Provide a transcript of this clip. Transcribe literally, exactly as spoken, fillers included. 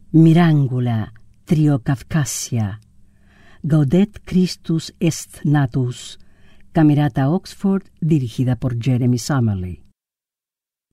Mirangula, Trio Caucasia, Gaudet Christus est Natus, Camerata Oxford, dirigida por Jeremy Summerly.